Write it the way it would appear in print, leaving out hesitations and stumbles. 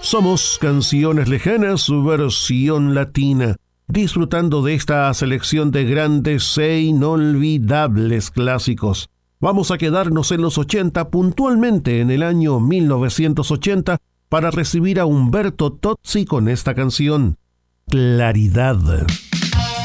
Somos Canciones Lejanas, su versión latina, disfrutando de esta selección de grandes e inolvidables clásicos. Vamos a quedarnos en los 80, puntualmente en el año 1980, para recibir a Umberto Tozzi con esta canción, Claridad.